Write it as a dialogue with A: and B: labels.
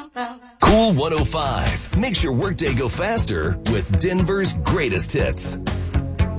A: Cool 105 makes your workday go faster with Denver's greatest hits.